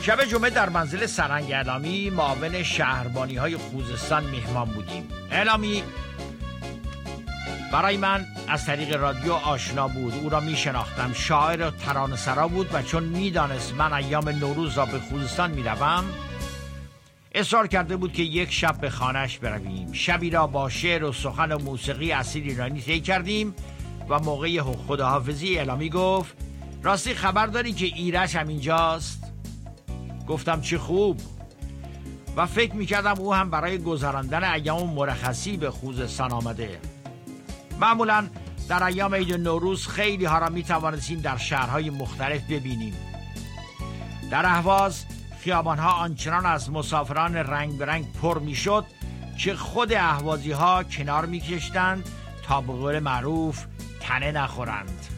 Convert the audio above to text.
شب جمعه در منزل سرهنگ اعلامی معاون شهربانی های خوزستان مهمان بودیم. اعلامی برای من از طریق رادیو آشنا بود، او را می شناختم. شاعر و ترانه‌سرا بود و چون می دانست من ایام نوروز را به خوزستان می روم، اصرار کرده بود که یک شب به خانه‌اش برویم. شبی را با شعر و سخن و موسیقی اصیل ایرانی طی کردیم و موقع خداحافظی اعلامی گفت راستی خبر داری که ایرج هم اینجاست؟ گفتم چه خوب. و فکر میکردم او هم برای گذراندن ایام مرخصی به خوزستان آمده. معمولا در ایام عید نوروز خیلی ها را میتوانستیم در شهرهای مختلف ببینیم. در اهواز خیابانها آنچنان از مسافران رنگ برنگ پر میشد که خود اهوازی ها کنار میکشتند تا به قول معروف تنه نخورند.